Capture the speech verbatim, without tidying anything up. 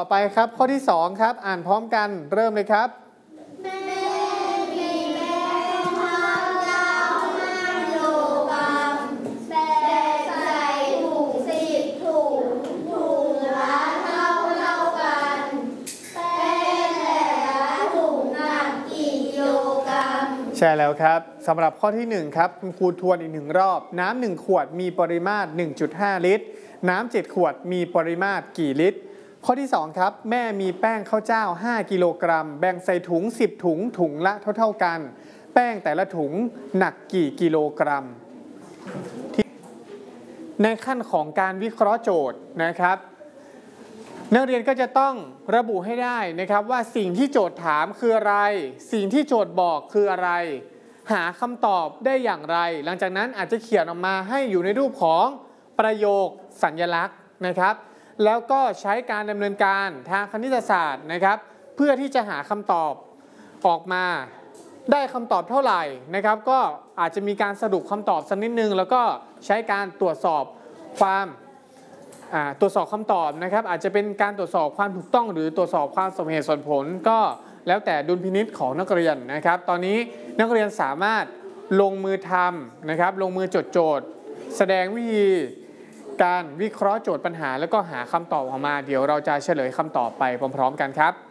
อไปครับข้อที่สองครับอ่านพร้อมกันเริ่มเลยครับแม่มีแป้งข้าวเจ้าห้ากิโลกรัมแป้งใส่ถุงสิบถุงถุงละเท่าเท่ากันแป้งแต่ละถุงหนักกี่กิโลกรัมใช่แล้วครับสำหรับข้อที่หนึ่งครับคุณครูทวนอีกหนึ่งรอบน้ำหนึ่งขวดมีปริมาตร หนึ่งจุดห้า ลิตรน้ำเจ็ดขวดมีปริมาตรกี่ลิตรข้อที่สองครับแม่มีแป้งข้าวเจ้าห้ากิโลกรัมแบ่งใส่ถุงสิบถุงถุงละเท่าๆกันแป้งแต่ละถุงหนักกี่กิโลกรัมในขั้นของการวิเคราะห์โจทย์นะครับนักเรียนก็จะต้องระบุให้ได้นะครับว่าสิ่งที่โจทย์ถามคืออะไรสิ่งที่โจทย์บอกคืออะไรหาคำตอบได้อย่างไรหลังจากนั้นอาจจะเขียนออกมาให้อยู่ในรูปของประโยคสัญลักษณ์นะครับแล้วก็ใช้การดำเนินการทางคณิตศาสตร์นะครับเพื่อที่จะหาคำตอบออกมาได้คำตอบเท่าไหร่นะครับก็อาจจะมีการสรุปคำตอบสักนิดนึงแล้วก็ใช้การตรวจสอบความตรวจสอบคำตอบนะครับอาจจะเป็นการตรวจสอบความถูกต้องหรือตรวจสอบความสมเหตุสมผลก็แล้วแต่ดุลพินิจของนักเรียนนะครับตอนนี้นักเรียนสามารถลงมือทำนะครับลงมือจดโจทย์แสดงวิธีการวิเคราะห์โจทย์ปัญหาแล้วก็หาคำตอบออกมาเดี๋ยวเราจะเฉลยคำตอบไปพร้อมๆกันครับ